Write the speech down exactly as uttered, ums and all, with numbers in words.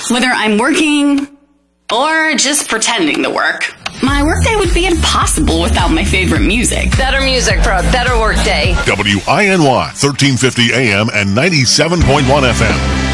Whether I'm working or just pretending to work, my workday would be impossible without my favorite music. Better music for a better workday. W I N Y, thirteen fifty A M and ninety-seven point one F M.